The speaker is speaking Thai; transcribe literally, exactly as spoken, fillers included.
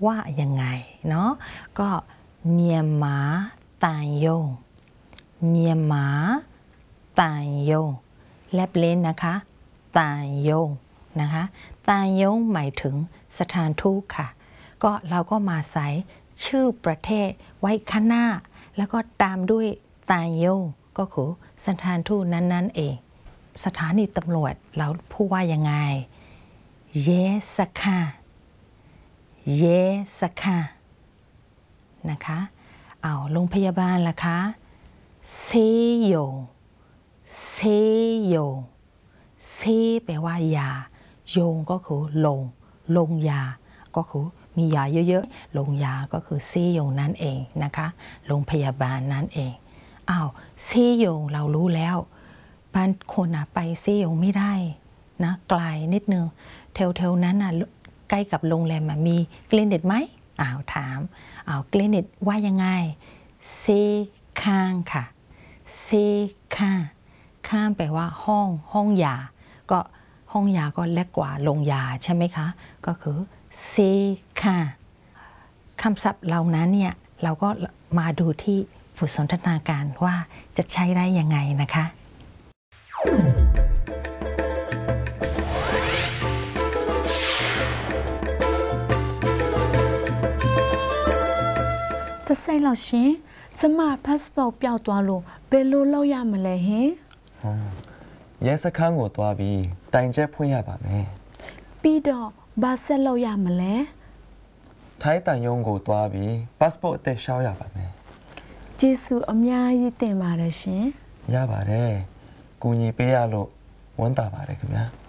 ว่ายังไงเนาะก็เมียนมาตานยงเมียนมาตานยงแลบเล่นนะคะตานยงนะคะตานยงหมายถึงสถานทูตค่ะก็เราก็มาใส่ชื่อประเทศไว้ข้างหน้าแล้วก็ตามด้วยตานยงก็คือสถานทูตนั้นๆเองสถานีตำรวจเราพูดว่ายังไงเยสค่ะเยสค่ะนะคะเอาโรงพยาบาลล่ะคะเซโยเซโยเซแปลว่ายาโยงก็คือลงลงยาก็คือมียาเยอะๆลงยาก็คือเซโยงนั่นเองนะคะโรงพยาบาลนั่นเองอ้าวเซโยงเรารู้แล้วบางคนอะไปเซโยงไม่ได้นะไกลนิดนึงแถวๆนั้นอะใกล้กับโรงแรมมีคลินิกไหมอ้าวถามอ้าวคลินิกว่ายังไงเซข้างค่ะเซข้างข้างแปลว่าห้องห้องยาก็ห้องยาก็เล็กกว่าโรงยาใช่ไหมคะก็คือเซข้างคำศัพท์เหล่านั้นเนี่ยเราก็มาดูที่บทสนทนาการว่าจะใช้ได้ยังไงนะคะจะใส่เราชิจะมาพาสปอร์ตเปล่าตัวลูเบลลูเล่ายามาเลยเฮ้เยสข้างหัวตัวบีแต่งเจ็บพุ่งยาป่ะแม่ปีดอบาเซลเล่ายามาเลยไทยแต่ยงกูตัวบีพาสปอร์ตเตชาวยาป่ะแม่จีสูอเมียยี่เต็มมาเลยชิยาป่ะเด้กูยี่เปียโลวันตาป่ะเด้คือเนี้ย